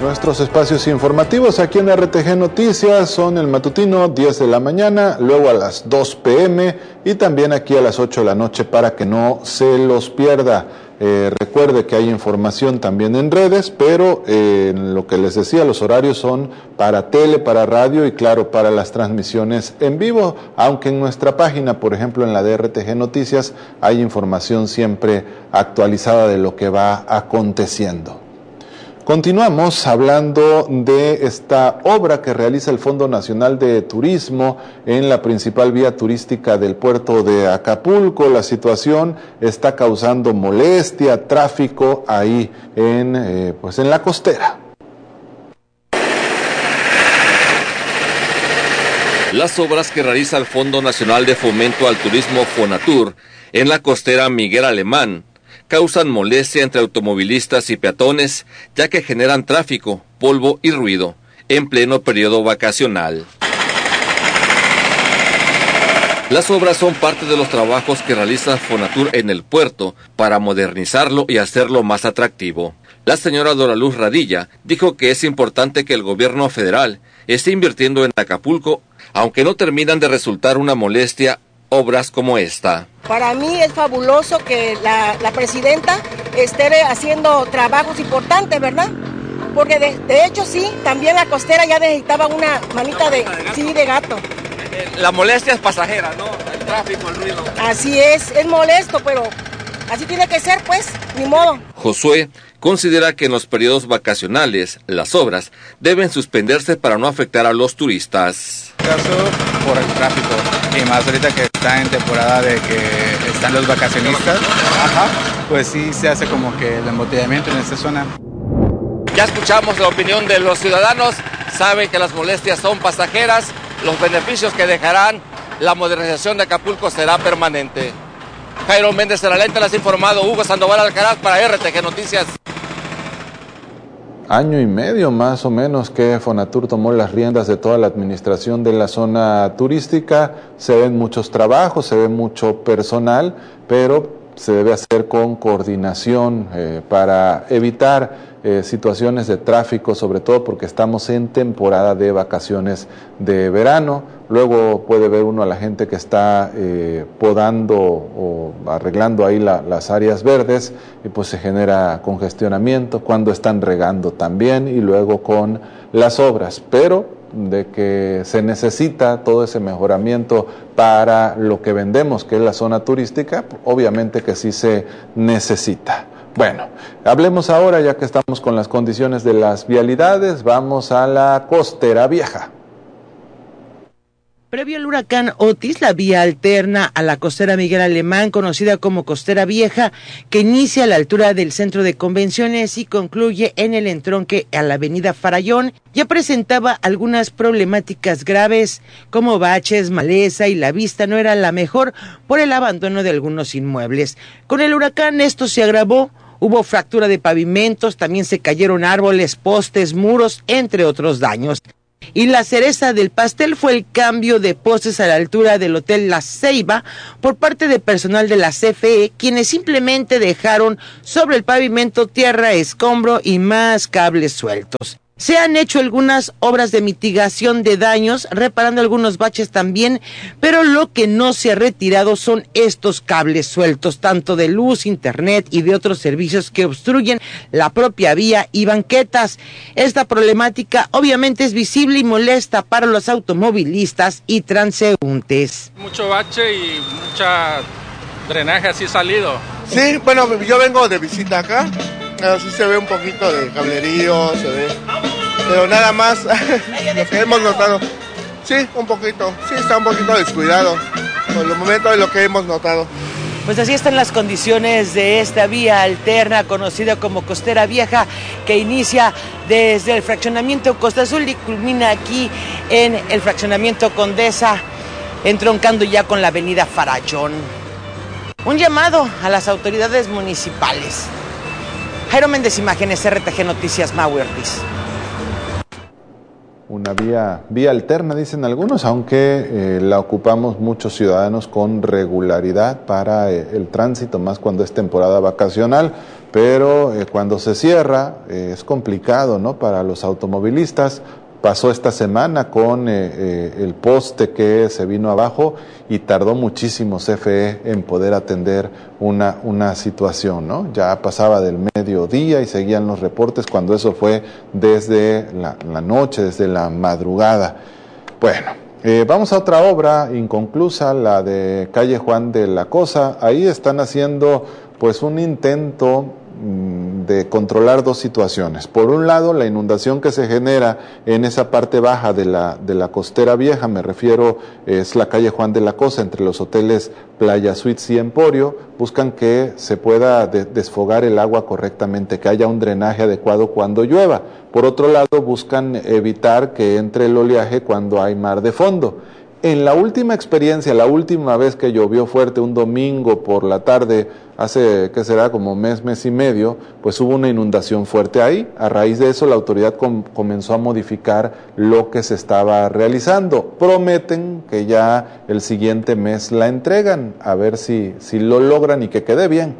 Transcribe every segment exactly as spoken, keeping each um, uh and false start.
Nuestros espacios informativos aquí en R T G Noticias son el matutino diez de la mañana, luego a las dos pe eme y también aquí a las ocho de la noche para que no se los pierda. Eh, recuerde que hay información también en redes, pero eh, en lo que les decía, los horarios son para tele, para radio y claro, para las transmisiones en vivo, aunque en nuestra página, por ejemplo en la de R T G Noticias, hay información siempre actualizada de lo que va aconteciendo. Continuamos hablando de esta obra que realiza el Fondo Nacional de Turismo en la principal vía turística del puerto de Acapulco. La situación está causando molestia, tráfico ahí en, eh, pues en la costera. Las obras que realiza el Fondo Nacional de Fomento al Turismo FONATUR en la costera Miguel Alemán causan molestia entre automovilistas y peatones, ya que generan tráfico, polvo y ruido en pleno periodo vacacional. Las obras son parte de los trabajos que realiza FONATUR en el puerto para modernizarlo y hacerlo más atractivo. La señora Dora Luz Radilla dijo que es importante que el gobierno federal esté invirtiendo en Acapulco, aunque no terminan de resultar una molestia obras como esta. Para mí es fabuloso que la, la presidenta esté haciendo trabajos importantes, ¿verdad? Porque de, de hecho sí, también la costera ya necesitaba una manita de, sí, de gato. La molestia es pasajera, ¿no? El tráfico, el ruido. Así es, es molesto, pero así tiene que ser, pues, ni modo. Josué considera que en los periodos vacacionales las obras deben suspenderse para no afectar a los turistas. Caso por el tráfico y más ahorita que está en temporada de que están los vacacionistas, ajá, pues sí se hace como que el embotellamiento en esta zona. Ya escuchamos la opinión de los ciudadanos, saben que las molestias son pasajeras, los beneficios que dejarán la modernización de Acapulco será permanente. Jairo Méndez de la Lente, las ha informado Hugo Sandoval Alcaraz para R T G Noticias. Año y medio más o menos que FONATUR tomó las riendas de toda la administración de la zona turística. Se ven muchos trabajos, se ve mucho personal, pero se debe hacer con coordinación eh, para evitar eh, situaciones de tráfico, sobre todo porque estamos en temporada de vacaciones de verano. Luego puede ver uno a la gente que está eh, podando o arreglando ahí la, las áreas verdes y pues se genera congestionamiento cuando están regando también y luego con las obras, pero de que se necesita todo ese mejoramiento para lo que vendemos, que es la zona turística, obviamente que sí se necesita. Bueno, hablemos ahora, ya que estamos con las condiciones de las vialidades, vamos a la Costera Vieja. Previo al huracán Otis, la vía alterna a la costera Miguel Alemán, conocida como Costera Vieja, que inicia a la altura del centro de convenciones y concluye en el entronque a la avenida Farallón, ya presentaba algunas problemáticas graves, como baches, maleza y la vista no era la mejor por el abandono de algunos inmuebles. Con el huracán esto se agravó. Hubo fractura de pavimentos, también se cayeron árboles, postes, muros, entre otros daños. Y la cereza del pastel fue el cambio de postes a la altura del Hotel La Ceiba por parte de personal de la C F E, quienes simplemente dejaron sobre el pavimento tierra, escombro y más cables sueltos. Se han hecho algunas obras de mitigación de daños, reparando algunos baches también, pero lo que no se ha retirado son estos cables sueltos, tanto de luz, internet y de otros servicios que obstruyen la propia vía y banquetas. Esta problemática obviamente es visible y molesta para los automovilistas y transeúntes. Mucho bache y mucha drenaje así salido. Sí, bueno, yo vengo de visita acá. Así se ve un poquito de cablerío, se ve, pero nada más lo que hemos notado. Sí, un poquito, sí está un poquito descuidado por el momento de lo que hemos notado. Pues así están las condiciones de esta vía alterna conocida como Costera Vieja, que inicia desde el fraccionamiento Costa Azul y culmina aquí en el fraccionamiento Condesa, entroncando ya con la avenida Farallón. Un llamado a las autoridades municipales. Jairo Méndez, Imágenes, R T G Noticias, Mau Ortiz. Una vía, vía alterna, dicen algunos, aunque eh, la ocupamos muchos ciudadanos con regularidad para eh, el tránsito, más cuando es temporada vacacional, pero eh, cuando se cierra eh, es complicado, ¿no?, para los automovilistas. Pasó esta semana con eh, eh, el poste que se vino abajo y tardó muchísimo C F E en poder atender una, una situación, ¿no? Ya pasaba del mediodía y seguían los reportes cuando eso fue desde la, la noche, desde la madrugada. Bueno, eh, vamos a otra obra inconclusa, la de calle Juan de la Cosa. Ahí están haciendo pues un intento de controlar dos situaciones. Por un lado, la inundación que se genera en esa parte baja de la, de la costera vieja, me refiero, es la calle Juan de la Cosa, entre los hoteles Playa Suites y Emporio, buscan que se pueda de, desfogar el agua correctamente, que haya un drenaje adecuado cuando llueva. Por otro lado, buscan evitar que entre el oleaje cuando hay mar de fondo. En la última experiencia, la última vez que llovió fuerte, un domingo por la tarde, hace, ¿qué será?, como mes, mes y medio, pues hubo una inundación fuerte ahí. A raíz de eso, la autoridad com- comenzó a modificar lo que se estaba realizando. Prometen que ya el siguiente mes la entregan, a ver si, si lo logran y que quede bien.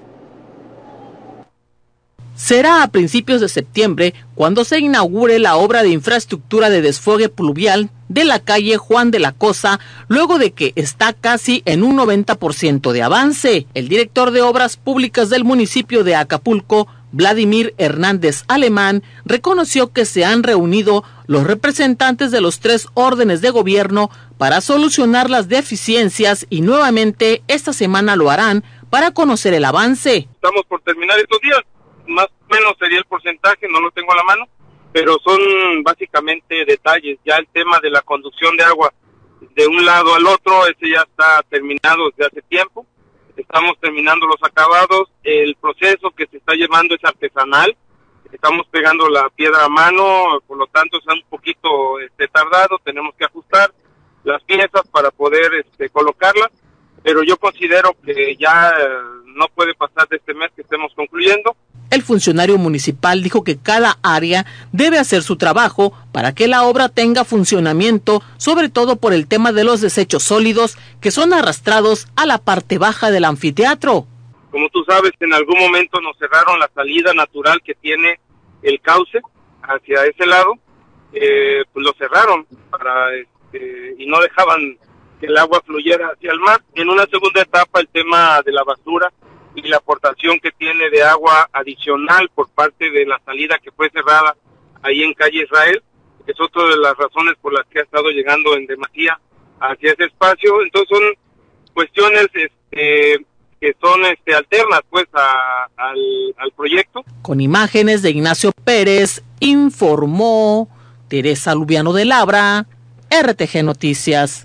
Será a principios de septiembre cuando se inaugure la obra de infraestructura de desfogue pluvial de la calle Juan de la Cosa, luego de que está casi en un noventa por ciento de avance. El director de Obras Públicas del municipio de Acapulco, Vladimir Hernández Alemán, reconoció que se han reunido los representantes de los tres órdenes de gobierno para solucionar las deficiencias y nuevamente esta semana lo harán para conocer el avance. Estamos por terminar estos días. Más o menos sería el porcentaje, no lo tengo a la mano, pero son básicamente detalles. Ya el tema de la conducción de agua de un lado al otro, ese ya está terminado desde hace tiempo. Estamos terminando los acabados. El proceso que se está llevando es artesanal. Estamos pegando la piedra a mano, por lo tanto es un poquito este, tardado. Tenemos que ajustar las piezas para poder este, colocarlas, pero yo considero que ya eh, no puede pasar de este mes que estemos concluyendo. El funcionario municipal dijo que cada área debe hacer su trabajo para que la obra tenga funcionamiento, sobre todo por el tema de los desechos sólidos que son arrastrados a la parte baja del anfiteatro. Como tú sabes, en algún momento nos cerraron la salida natural que tiene el cauce hacia ese lado, eh, pues lo cerraron para este, y no dejaban que el agua fluyera hacia el mar. En una segunda etapa, el tema de la basura y la aportación que tiene de agua adicional por parte de la salida que fue cerrada ahí en calle Israel, es otra de las razones por las que ha estado llegando en demasía hacia ese espacio. Entonces son cuestiones este, que son este, alternas pues a, al, al proyecto. Con imágenes de Ignacio Pérez, informó Teresa Lubiano de Labra, R T G Noticias.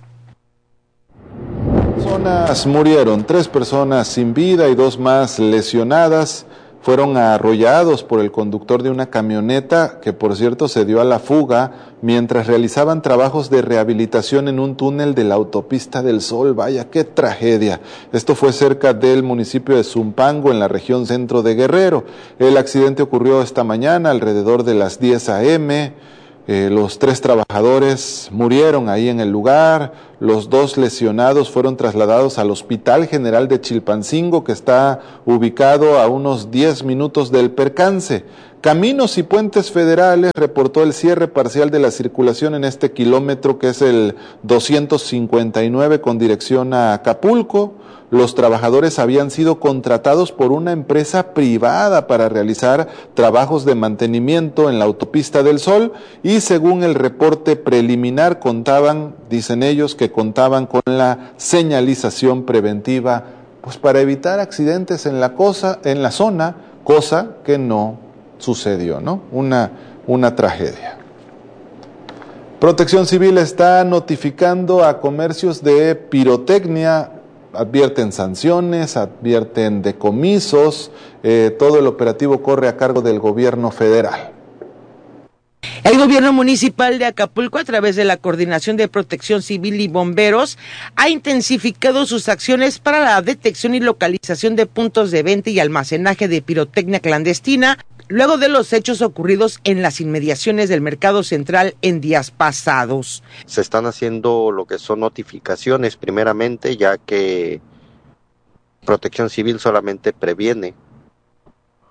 Personas murieron, tres personas sin vida y dos más lesionadas. Fueron arrollados por el conductor de una camioneta que, por cierto, se dio a la fuga mientras realizaban trabajos de rehabilitación en un túnel de la autopista del Sol. Vaya, qué tragedia. Esto fue cerca del municipio de Zumpango, en la región centro de Guerrero. El accidente ocurrió esta mañana alrededor de las diez a eme Eh, los tres trabajadores murieron ahí en el lugar. Los dos lesionados fueron trasladados al Hospital General de Chilpancingo, que está ubicado a unos diez minutos del percance. Caminos y Puentes Federales reportó el cierre parcial de la circulación en este kilómetro, que es el doscientos cincuenta y nueve con dirección a Acapulco. Los trabajadores habían sido contratados por una empresa privada para realizar trabajos de mantenimiento en la autopista del Sol y, según el reporte preliminar, contaban, dicen ellos, que contaban con la señalización preventiva, pues para evitar accidentes en la cosa, en la zona, cosa que no sucedió, ¿no? Una, una tragedia. Protección Civil está notificando a comercios de pirotecnia. Advierten sanciones, advierten decomisos, eh, todo el operativo corre a cargo del gobierno federal. El gobierno municipal de Acapulco, a través de la Coordinación de Protección Civil y Bomberos, ha intensificado sus acciones para la detección y localización de puntos de venta y almacenaje de pirotecnia clandestina, luego de los hechos ocurridos en las inmediaciones del Mercado Central en días pasados. Se están haciendo lo que son notificaciones primeramente, ya que Protección Civil solamente previene,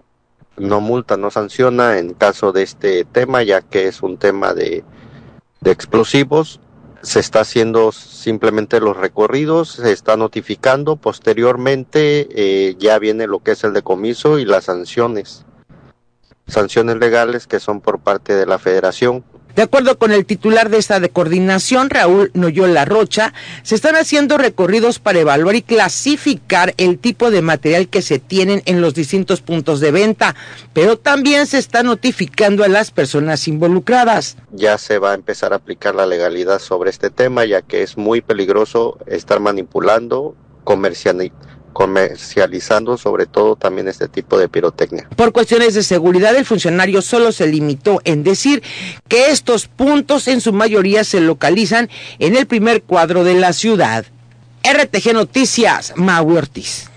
no multa, no sanciona en caso de este tema, ya que es un tema de, de explosivos. Se está haciendo simplemente los recorridos, se está notificando, posteriormente eh, ya viene lo que es el decomiso y las sanciones, sanciones legales que son por parte de la federación. De acuerdo con el titular de esta de coordinación, Raúl Noyola Rocha, se están haciendo recorridos para evaluar y clasificar el tipo de material que se tienen en los distintos puntos de venta, pero también se está notificando a las personas involucradas. Ya se va a empezar a aplicar la legalidad sobre este tema, ya que es muy peligroso estar manipulando, comercializando, comercializando sobre todo también este tipo de pirotecnia. Por cuestiones de seguridad, el funcionario solo se limitó en decir que estos puntos en su mayoría se localizan en el primer cuadro de la ciudad. R T G Noticias, Maui Ortiz.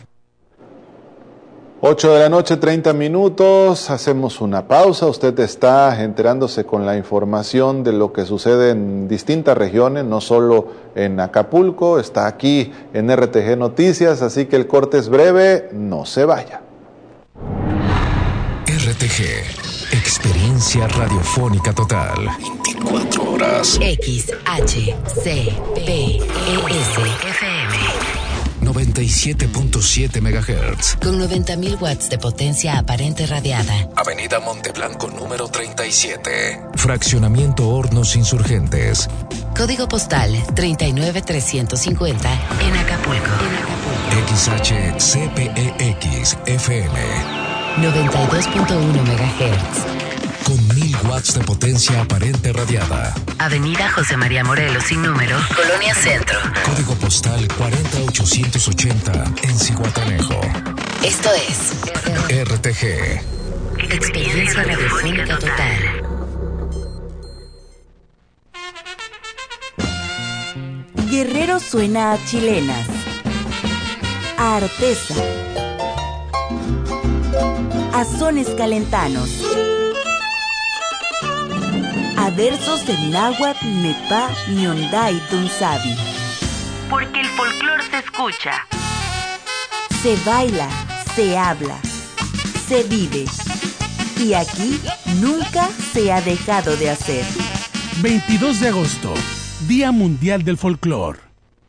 ocho de la noche, treinta minutos, hacemos una pausa. Usted está enterándose con la información de lo que sucede en distintas regiones, no solo en Acapulco, está aquí en R T G Noticias, así que el corte es breve, no se vaya. R T G, experiencia radiofónica total. veinticuatro horas. X H C P E S F M. noventa y siete punto siete megahertz. Con noventa mil watts de potencia aparente radiada. Avenida Monteblanco número treinta y siete. Fraccionamiento Hornos Insurgentes. Código postal treinta y nueve trescientos cincuenta en Acapulco. X H C P E X F M. noventa y dos punto uno megahertz. Con mil watts de potencia aparente radiada. Avenida José María Morelos sin número, Colonia Centro. Código postal cuarenta ochocientos ochenta en Zihuatanejo. Esto es R T G. Experiencia radiofónica total. Guerrero suena a chilenas, a artesa, a sones calentanos, a versos en náhuatl, nepá, ñondá y tunzabi. Porque el folclor se escucha, se baila, se habla, se vive. Y aquí nunca se ha dejado de hacer. veintidós de agosto, Día Mundial del Folclor.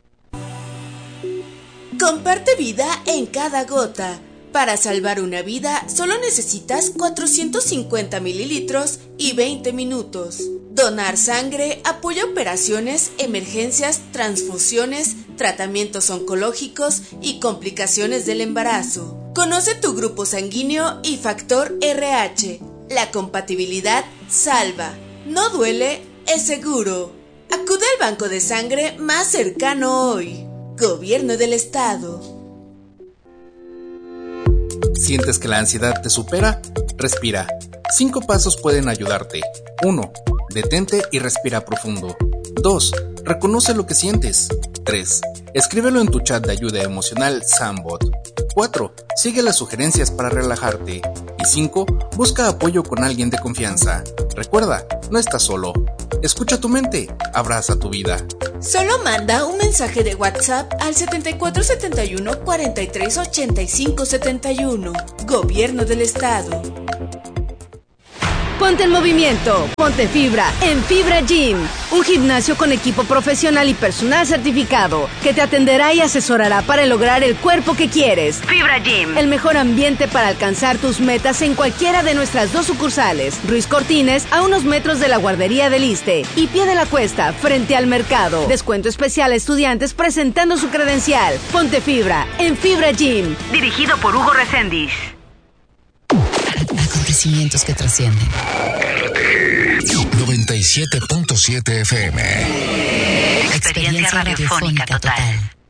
Comparte vida en cada gota. Para salvar una vida, solo necesitas cuatrocientos cincuenta mililitros y veinte minutos. Donar sangre apoya operaciones, emergencias, transfusiones, tratamientos oncológicos y complicaciones del embarazo. Conoce tu grupo sanguíneo y factor R H. La compatibilidad salva. No duele, es seguro. Acude al banco de sangre más cercano hoy. Gobierno del Estado. ¿Sientes que la ansiedad te supera? Respira. Cinco pasos pueden ayudarte. uno. Detente y respira profundo. dos. Reconoce lo que sientes. tres. Escríbelo en tu chat de ayuda emocional Sambot. cuatro. Sigue las sugerencias para relajarte. Y cinco. Busca apoyo con alguien de confianza. Recuerda, no estás solo. Escucha tu mente, abraza tu vida. Solo manda un mensaje de WhatsApp al setenta y cuatro setenta y uno cuarenta y tres ochenta y cinco setenta y uno. Gobierno del Estado. Ponte en movimiento, ponte fibra en Fibra Gym, un gimnasio con equipo profesional y personal certificado que te atenderá y asesorará para lograr el cuerpo que quieres. Fibra Gym, el mejor ambiente para alcanzar tus metas en cualquiera de nuestras dos sucursales, Ruiz Cortines a unos metros de la guardería del Iste y Pie de la Cuesta frente al mercado. Descuento especial a estudiantes presentando su credencial. Ponte fibra en Fibra Gym, dirigido por Hugo Reséndiz. Acontecimientos que trascienden. noventa y siete punto siete F M. Experiencia radiofónica total.